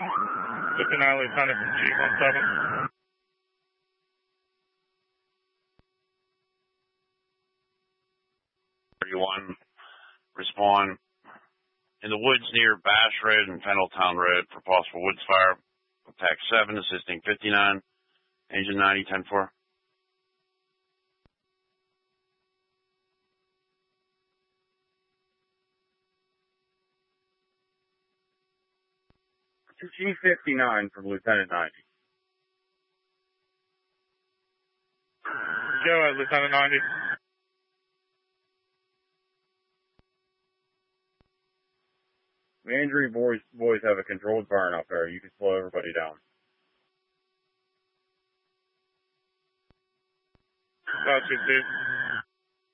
59, Lieutenant from G17. 31, respond in the woods near Bash Road and Fenneltown Road for possible woods fire. Attack 7, assisting 59, engine 90, 10-4. G59 from Lieutenant 90. Go ahead, Lieutenant 90. Andrew boys have a controlled burn up there. You can slow everybody down. Gotcha, dude.